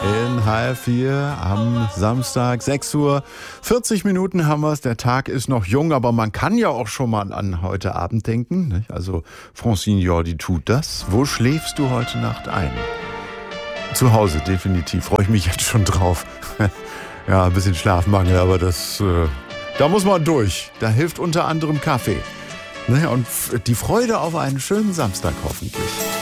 In HR4 am Samstag, 6 Uhr, 40 Minuten haben wir es. Der Tag ist noch jung, aber man kann ja auch schon mal an heute Abend denken. Nicht? Also Francine Jordi tut das. Wo schläfst du heute Nacht ein? Zu Hause, definitiv. Freue ich mich jetzt schon drauf. Ja, ein bisschen Schlafmangel, aber da muss man durch. Da hilft unter anderem Kaffee. Und die Freude auf einen schönen Samstag hoffentlich.